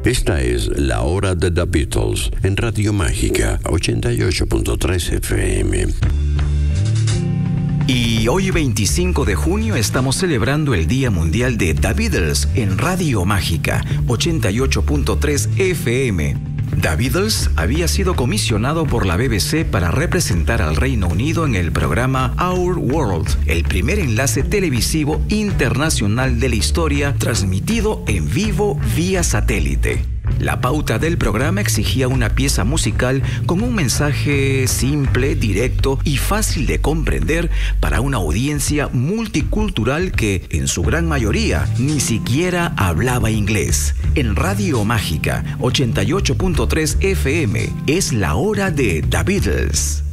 Esta es La Hora de The Beatles en Radio Mágica 88.3 FM. Y hoy 25 de junio estamos celebrando el Día Mundial de The Beatles en Radio Mágica 88.3 FM. The Beatles había sido comisionado por la BBC para representar al Reino Unido en el programa Our World, el primer enlace televisivo internacional de la historia transmitido en vivo vía satélite. La pauta del programa exigía una pieza musical con un mensaje simple, directo y fácil de comprender para una audiencia multicultural que, en su gran mayoría, ni siquiera hablaba inglés. En Radio Mágica 88.3 FM es la hora de The Beatles.